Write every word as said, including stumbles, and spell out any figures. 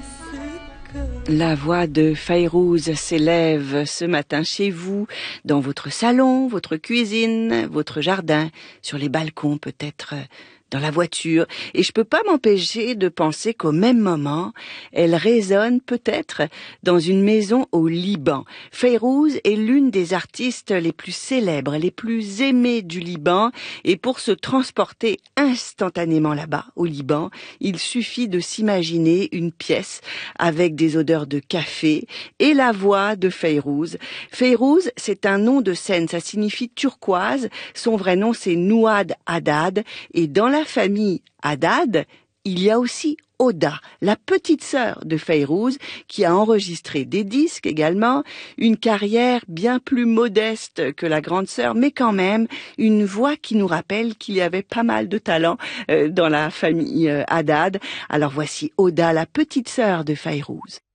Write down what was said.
La voix de Fayrouz s'élève ce matin chez vous, dans votre salon, votre cuisine, votre jardin, sur les balcons peut-être, dans la voiture. Et je peux pas m'empêcher de penser qu'au même moment, elle résonne peut-être dans une maison au Liban. Fayrouz est l'une des artistes les plus célèbres, les plus aimées du Liban. Et pour se transporter instantanément là-bas, au Liban, il suffit de s'imaginer une pièce avec des odeurs de café et la voix de Fayrouz. Fayrouz, c'est un nom de scène, ça signifie turquoise. Son vrai nom, c'est Nouad Haddad. Et dans la famille Haddad, il y a aussi Oda, la petite sœur de Fayrouz, qui a enregistré des disques également, une carrière bien plus modeste que la grande sœur, mais quand même une voix qui nous rappelle qu'il y avait pas mal de talent euh, dans la famille euh, Haddad. Alors voici Oda, la petite sœur de Fayrouz.